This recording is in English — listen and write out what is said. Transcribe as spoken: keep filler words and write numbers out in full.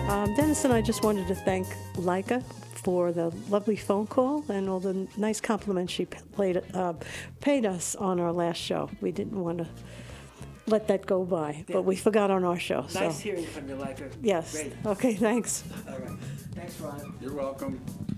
Um, Dennis and I just wanted to thank Leica for the lovely phone call and all the nice compliments she played, uh, paid us on our last show. We didn't want to let that go by, Yeah. but we forgot on our show. Nice so. hearing from you, Leica. Yes. Great. Okay, thanks. All right. Thanks, Ron. You're welcome.